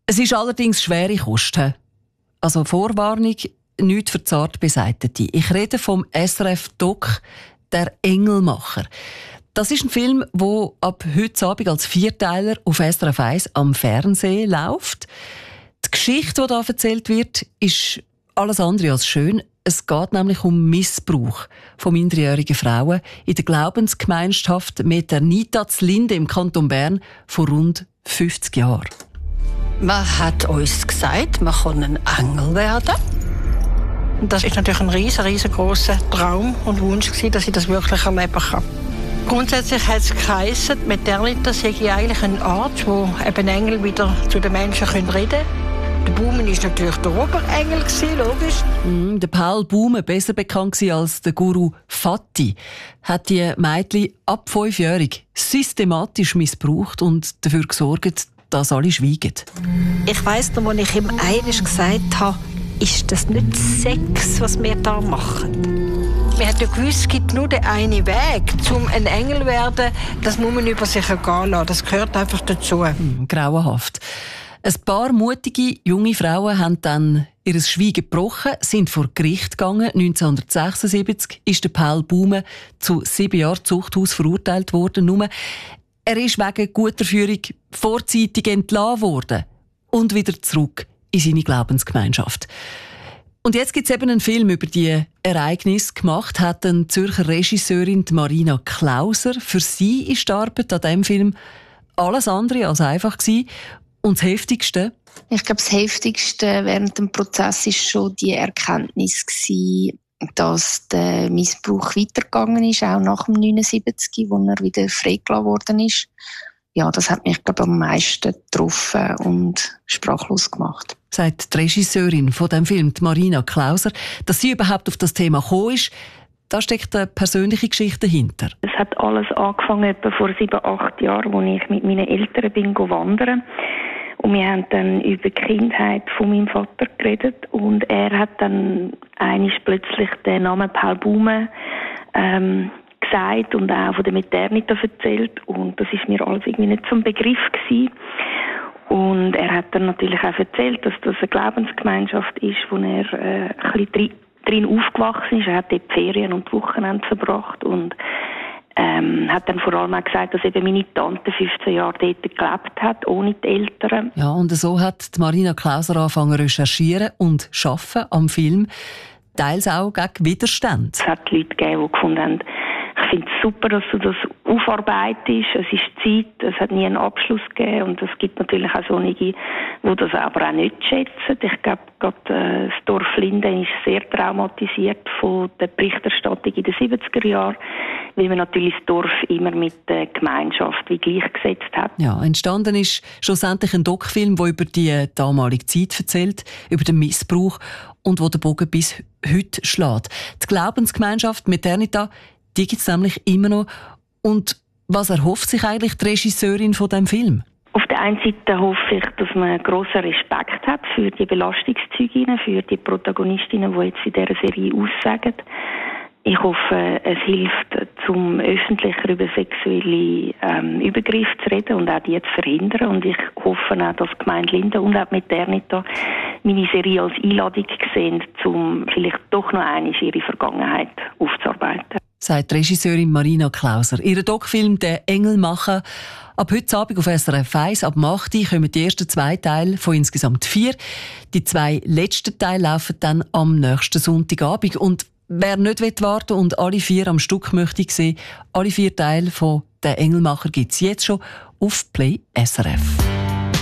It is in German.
Es ist allerdings schwere Kost. Also Vorwarnung, nichts für zart Beseitete. Ich rede vom SRF-Doc «Der Engelmacher». Das ist ein Film, der ab heute Abend als Vierteiler auf SRF 1 am Fernsehen läuft. Die Geschichte, die hier erzählt wird, ist alles andere als schön. Es geht nämlich um Missbrauch von minderjährigen Frauen in der Glaubensgemeinschaft Meternita Zlinde im Kanton Bern vor rund 50 Jahren. Man hat uns gesagt, man kann ein Engel werden. Das ist natürlich ein riesengroßer Traum und Wunsch gewesen, dass ich das wirklich erleben kann. Grundsätzlich hat es geheißen, Meternita sei eigentlich eine Art, wo eben Engel wieder zu den Menschen reden können. Der Baume war natürlich der Oberengel, logisch. Der Paul Baume, besser bekannt als der Guru Fati, hat die Mädchen ab 5-jährig systematisch missbraucht und dafür gesorgt, dass alle schweigen. Ich weiss noch, als ich ihm einmal gesagt habe, ist das nicht Sex, was wir da machen? Wir haben ja gewusst, es gibt nur den einen Weg, um ein Engel zu werden. Das muss man über sich ergehen lassen. Das gehört einfach dazu. Grauenhaft. Ein paar mutige junge Frauen haben dann ihr Schweigen gebrochen, sind vor Gericht gegangen. 1976 ist der Paul Baume zu 7 Jahren Zuchthaus verurteilt worden. Nur er ist wegen guter Führung vorzeitig entlassen worden und wieder zurück in seine Glaubensgemeinschaft. Und jetzt gibt es eben einen Film über die Ereignisse gemacht, hat eine Zürcher Regisseurin Marina Klauser. Für sie ist die Arbeit an diesem Film alles andere als einfach gewesen. Und das Heftigste? Ich glaube, das Heftigste während dem Prozess war schon die Erkenntnis gewesen, dass der Missbrauch weitergegangen ist, auch nach dem 79, wo er wieder freigelassen worden ist. Ja, das hat mich, glaube ich, am meisten getroffen und sprachlos gemacht. Sagt die Regisseurin von diesem Film, Marina Klauser, dass sie überhaupt auf das Thema gekommen ist. Da steckt eine persönliche Geschichte dahinter. Es hat alles angefangen etwa vor 7-8 Jahren, als ich mit meinen Eltern bin wandern. Und wir haben dann über die Kindheit von meinem Vater geredet. Und er hat dann einmal plötzlich den Namen Paul Baume gesagt und auch von der Meternita erzählt. Und das ist mir alles irgendwie nicht zum Begriff gewesen. Und er hat dann natürlich auch erzählt, dass das eine Glaubensgemeinschaft ist, wo er ein bisschen drin aufgewachsen ist. Er hat dort die Ferien und die Wochenende verbracht und hat dann vor allem auch gesagt, dass eben meine Tante 15 Jahre dort gelebt hat, ohne die Eltern. Ja, und so hat Marina Klauser angefangen zu recherchieren und zu arbeiten am Film, teils auch gegen Widerstand. Es hat Leute gegeben, die gefunden haben, ich finde es super, dass du das aufarbeitest. Es ist Zeit, es hat nie einen Abschluss gegeben. Und es gibt natürlich auch solche, die das aber auch nicht schätzen. Ich glaube, gerade das Dorf Linden ist sehr traumatisiert von der Berichterstattung in den 70er Jahren, weil man natürlich das Dorf immer mit der Gemeinschaft wie gleichgesetzt hat. Ja, entstanden ist schlussendlich ein Doc-Film, der über die damalige Zeit erzählt, über den Missbrauch und wo der Bogen bis heute schlägt. Die Glaubensgemeinschaft Meternita, die gibt es nämlich immer noch. Und was erhofft sich eigentlich die Regisseurin von diesem Film? Auf der einen Seite hoffe ich, dass man grossen Respekt hat für die Belastungszeuginnen, für die Protagonistinnen, die jetzt in dieser Serie aussagen. Ich hoffe, es hilft, zum öffentlicher über sexuelle Übergriffe zu reden und auch die zu verhindern. Und ich hoffe auch, dass die Gemeinde Linden und auch Meternita meine Serie als Einladung sehen, um vielleicht doch noch einmal ihre Vergangenheit aufzuarbeiten. Sagt Regisseurin Marina Klauser. Ihr Doc-Film «Der Engelmacher». Ab heute Abend auf SRF 1, ab 8 Uhr kommen die ersten 2 Teile von insgesamt 4. Die 2 letzten Teile laufen dann am nächsten Sonntagabend. Und wer nicht warten will und alle 4 am Stück möchte sehen, alle 4 Teile von «Der Engelmacher» gibt es jetzt schon auf Play SRF.